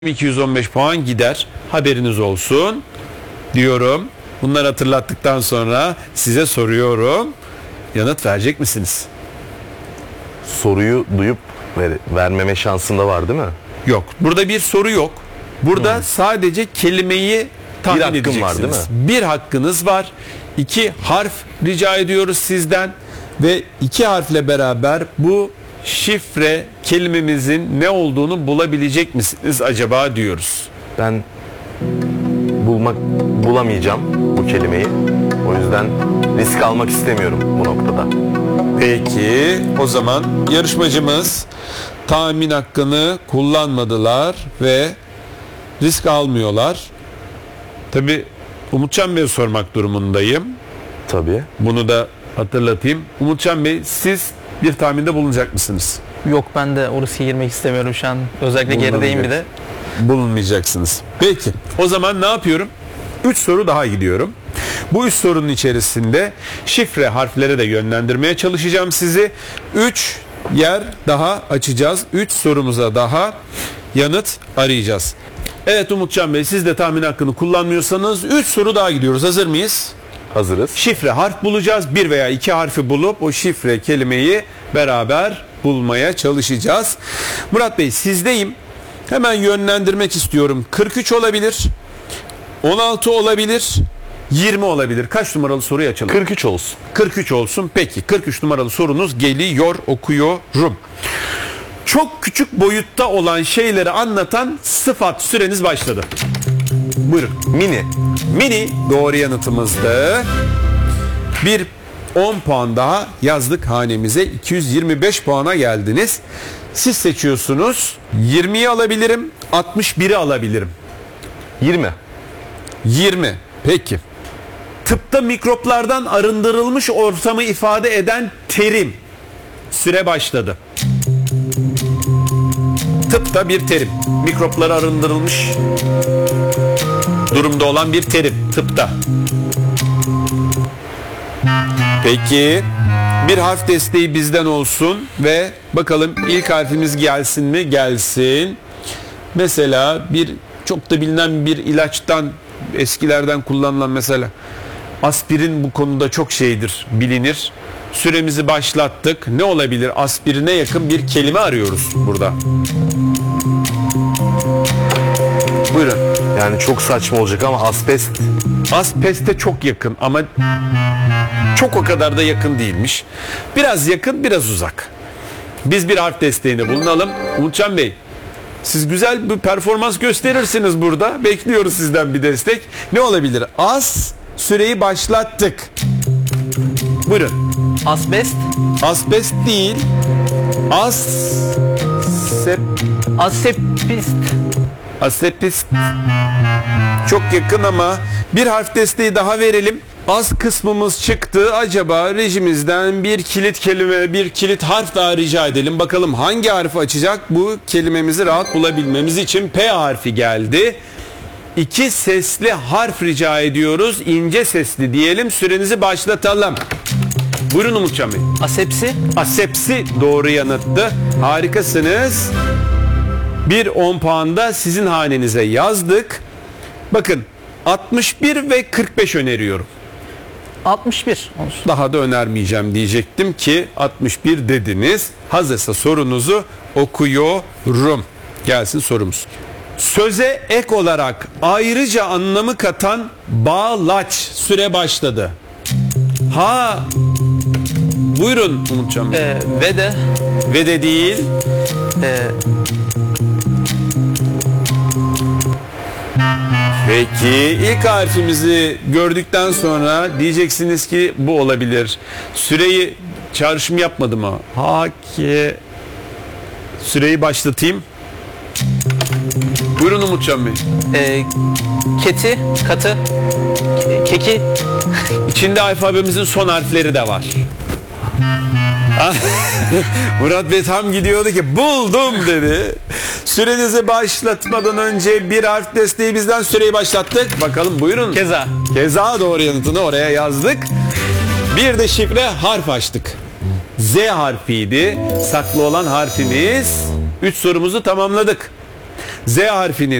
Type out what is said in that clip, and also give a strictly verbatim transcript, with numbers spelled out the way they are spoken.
iki yüz on beş puan gider. Haberiniz olsun diyorum. Bunları hatırlattıktan sonra size soruyorum. Yanıt verecek misiniz? Soruyu duyup ver, vermeme şansın da var değil mi? Yok. Burada bir soru yok. Burada hmm. sadece kelimeyi tahmin bir hakkım edeceksiniz. var değil mi? Bir hakkınız var. İki harf rica ediyoruz sizden. Ve iki harfle beraber bu şifre kelimemizin ne olduğunu bulabilecek misiniz acaba diyoruz. Ben bulmak bulamayacağım bu kelimeyi. O yüzden risk almak istemiyorum bu noktada. Peki o zaman yarışmacımız tahmin hakkını kullanmadılar ve risk almıyorlar. Tabii Umutcan Bey'e sormak durumundayım. Tabii. Bunu da hatırlatayım. Umutcan Bey, siz bir tahminde bulunacak mısınız? Yok, ben de o riske girmek istemiyorum şu an. Özellikle gerideyim bir de. Bulunmayacaksınız. Peki o zaman ne yapıyorum? üç soru daha gidiyorum. Bu üç sorunun içerisinde şifre harflere de yönlendirmeye çalışacağım sizi. üç yer daha açacağız. üç sorumuza daha yanıt arayacağız. Evet Umutcan Bey, siz de tahmin hakkını kullanmıyorsanız üç soru daha gidiyoruz. Hazır mıyız? Hazırız. Şifre harf bulacağız. Bir veya iki harfi bulup o şifre kelimeyi beraber bulmaya çalışacağız. Murat Bey, sizdeyim. Hemen yönlendirmek istiyorum. kırk üç olabilir. on altı olabilir. yirmi olabilir. Kaç numaralı soruyu açalım? kırk üç olsun. kırk üç olsun. Peki kırk üç numaralı sorunuz geliyor, okuyorum. Çok küçük boyutta olan şeyleri anlatan sıfat. Süreniz başladı. Buyurun. Mini. Mini doğru yanıtımızdı. Bir on puan daha yazdık hanemize. iki yüz yirmi beş puana geldiniz. Siz seçiyorsunuz. yirmiyi alabilirim, altmış biri alabilirim. yirmi. yirmi. Peki. Tıpta mikroplardan arındırılmış ortamı ifade eden terim. Süre başladı. Tıpta bir terim. Mikroplara arındırılmış durumda olan bir terim. Tıpta. Peki. Bir harf desteği bizden olsun ve bakalım ilk harfimiz gelsin mi? Gelsin. Mesela bir çok da bilinen bir ilaçtan, eskilerden kullanılan mesela aspirin bu konuda çok şeydir, bilinir. Süremizi başlattık. Ne olabilir? Aspirine yakın bir kelime arıyoruz burada. Buyurun. Yani çok saçma olacak ama asbest. Asbeste çok yakın ama çok o kadar da yakın değilmiş. Biraz yakın, biraz uzak. Biz bir harf desteğinde bulunalım. Umutcan Bey, siz güzel bir performans gösterirsiniz burada. Bekliyoruz sizden bir destek. Ne olabilir? Az, süreyi başlattık. Buyurun. Asbest. Asbest değil. As... Sep... Asepist. Asepist. Çok yakın ama bir harf desteği daha verelim. Az kısmımız çıktı. Acaba rejimizden bir kilit kelime, bir kilit harf daha rica edelim. Bakalım hangi harfi açacak? Bu kelimemizi rahat bulabilmemiz için P harfi geldi. İki sesli harf rica ediyoruz. İnce sesli diyelim. Sürenizi başlatalım. Buyurun Umutcan Bey. Asepsi. Asepsi doğru yanıttı. Harikasınız. Bir on puan da sizin hanenize yazdık. Bakın altmış bir ve kırk beş öneriyorum. altmış bir olsun. Daha da önermeyeceğim diyecektim ki altmış bir dediniz. Hazırsa sorunuzu okuyorum. Gelsin sorumuz. Söze ek olarak ayrıca anlamı katan bağlaç. Süre başladı. Ha. Buyurun Umutcan Bey. Ee, ve de. Ve de değil. Ee, Peki ilk harfimizi gördükten sonra diyeceksiniz ki bu olabilir. Süreyi çağrışım yapmadı mı? Hake. Süreyi başlatayım. Buyurun Umutcan Bey. e, keti. Katı. ke- Keki. İçinde alfabemizin son harfleri de var. Murat Bey tam gidiyordu ki buldum dedi. Sürenizi başlatmadan önce bir harf desteği bizden, süreyi başlattık. Bakalım buyurun. Keza. Keza doğru yanıtını oraya yazdık. Bir de şifre harf açtık. Z harfiydi. Saklı olan harfimiz. Üç sorumuzu tamamladık. Z harfinin